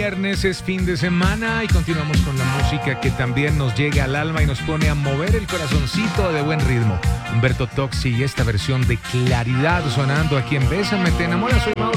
viernes, es fin de semana y continuamos con la música que también nos llega al alma y nos pone a mover el corazoncito de buen ritmo. Humberto Tocci y esta versión de Claridad sonando aquí en Bésame, te enamora. Soy Mauro